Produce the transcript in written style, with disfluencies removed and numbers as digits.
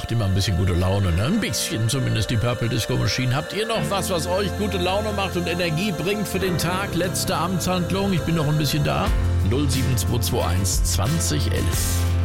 macht immer ein bisschen gute Laune, ne? Ein bisschen zumindest die Purple Disco Machine. Habt ihr noch was euch gute Laune macht und Energie bringt für den Tag? Letzte Amtshandlung, ich bin noch ein bisschen da. 07221 2011.